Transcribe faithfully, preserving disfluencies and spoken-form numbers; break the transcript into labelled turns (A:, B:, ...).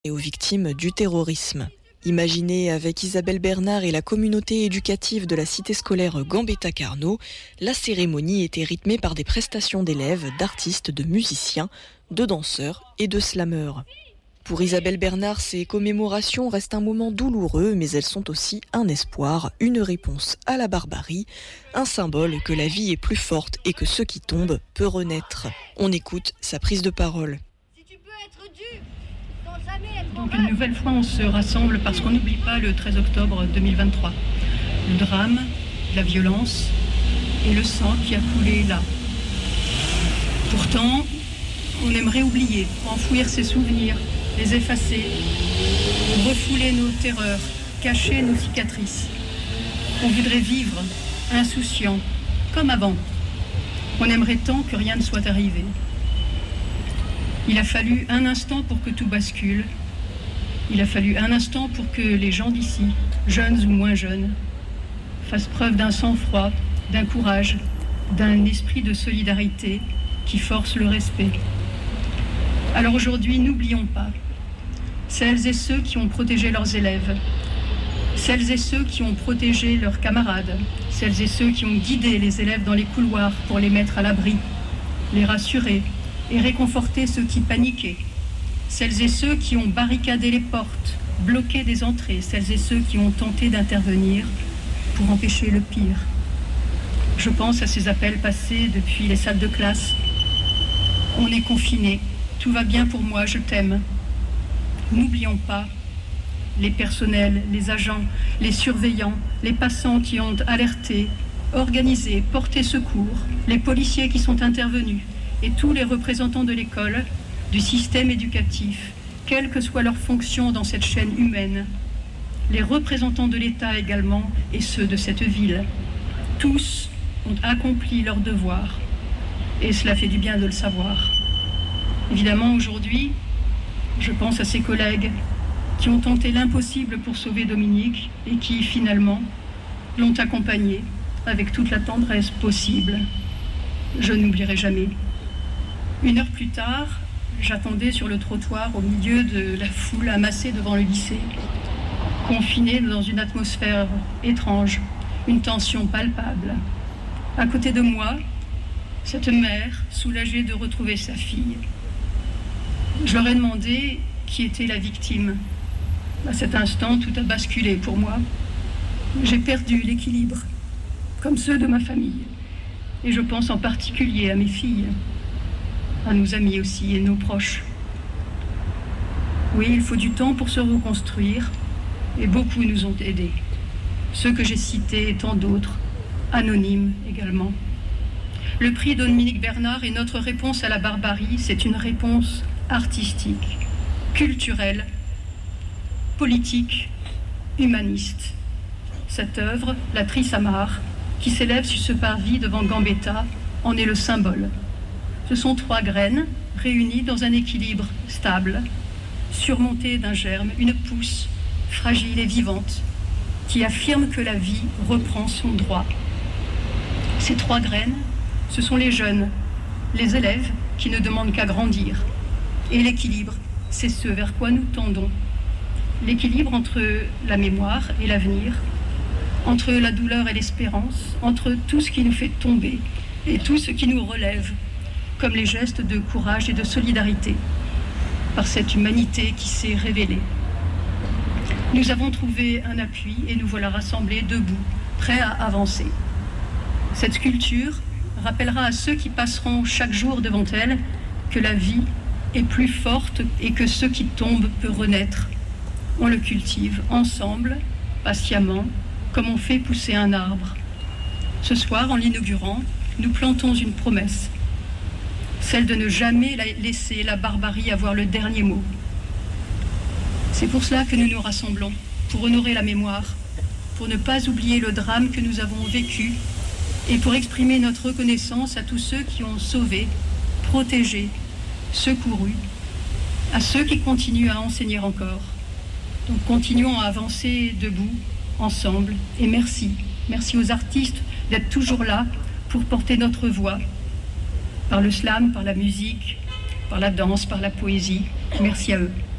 A: et aux victimes du terrorisme. Imaginée avec Isabelle Bernard et la communauté éducative de la cité scolaire Gambetta-Carnot, la cérémonie était rythmée par des prestations d'élèves, d'artistes, de musiciens, de danseurs et de slameurs. Pour Isabelle Bernard, ces commémorations restent un moment douloureux, mais elles sont aussi un espoir, une réponse à la barbarie, un symbole que la vie est plus forte et que ce qui tombe peut renaître. On écoute sa prise de parole.
B: Donc une nouvelle fois, on se rassemble parce qu'on n'oublie pas le treize octobre deux mille vingt-trois. Le drame, la violence et le sang qui a coulé là. Pourtant, on aimerait oublier, enfouir ses souvenirs, les effacer, refouler nos terreurs, cacher nos cicatrices. On voudrait vivre, insouciant, comme avant. On aimerait tant que rien ne soit arrivé. Il a fallu un instant pour que tout bascule. Il a fallu un instant pour que les gens d'ici, jeunes ou moins jeunes, fassent preuve d'un sang-froid, d'un courage, d'un esprit de solidarité qui force le respect. Alors aujourd'hui, n'oublions pas celles et ceux qui ont protégé leurs élèves, celles et ceux qui ont protégé leurs camarades, celles et ceux qui ont guidé les élèves dans les couloirs pour les mettre à l'abri, les rassurer et réconforter ceux qui paniquaient, celles et ceux qui ont barricadé les portes, bloqué des entrées, celles et ceux qui ont tenté d'intervenir pour empêcher le pire. Je pense à ces appels passés depuis les salles de classe. On est confinés, tout va bien pour moi, je t'aime. N'oublions pas les personnels, les agents, les surveillants, les passants qui ont alerté, organisé, porté secours, les policiers qui sont intervenus et tous les représentants de l'école, du système éducatif, quelle que soit leur fonction dans cette chaîne humaine, les représentants de l'État également et ceux de cette ville. Tous ont accompli leur devoir et cela fait du bien de le savoir. Évidemment, aujourd'hui, je pense à ces collègues qui ont tenté l'impossible pour sauver Dominique et qui, finalement, l'ont accompagné avec toute la tendresse possible. Je n'oublierai jamais. Une heure plus tard, j'attendais sur le trottoir au milieu de la foule amassée devant le lycée, confinée dans une atmosphère étrange, une tension palpable. À côté de moi, cette mère, soulagée de retrouver sa fille. Je leur ai demandé qui était la victime. À cet instant, tout a basculé pour moi. J'ai perdu l'équilibre, comme ceux de ma famille. Et je pense en particulier à mes filles, à nos amis aussi et nos proches. Oui, il faut du temps pour se reconstruire, et beaucoup nous ont aidés. Ceux que j'ai cités et tant d'autres, anonymes également. Le prix Dominique Bernard est notre réponse à la barbarie, c'est une réponse artistique, culturelle, politique, humaniste. Cette œuvre, la Trisamar, qui s'élève sur ce parvis devant Gambetta, en est le symbole. Ce sont trois graines réunies dans un équilibre stable, surmontées d'un germe, une pousse fragile et vivante, qui affirme que la vie reprend son droit. Ces trois graines, ce sont les jeunes, les élèves qui ne demandent qu'à grandir. Et l'équilibre, c'est ce vers quoi nous tendons. L'équilibre entre la mémoire et l'avenir, entre la douleur et l'espérance, entre tout ce qui nous fait tomber et tout ce qui nous relève, comme les gestes de courage et de solidarité, par cette humanité qui s'est révélée. Nous avons trouvé un appui et nous voilà rassemblés debout, prêts à avancer. Cette sculpture rappellera à ceux qui passeront chaque jour devant elle que la vie est plus forte et que ce qui tombe peut renaître. On le cultive ensemble, patiemment, comme on fait pousser un arbre. Ce soir, en l'inaugurant, nous plantons une promesse, celle de ne jamais laisser la barbarie avoir le dernier mot. C'est pour cela que nous nous rassemblons, pour honorer la mémoire, pour ne pas oublier le drame que nous avons vécu et pour exprimer notre reconnaissance à tous ceux qui ont sauvé, protégé, secouru, à ceux qui continuent à enseigner encore. Donc continuons à avancer debout, ensemble, et merci. Merci aux artistes d'être toujours là pour porter notre voix, par le slam, par la musique, par la danse, par la poésie. Merci à eux.